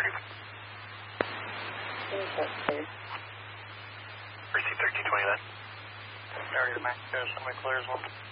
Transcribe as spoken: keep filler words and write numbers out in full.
thirty. Receive thirteen twenty-nine. Area Mac, somebody clears one.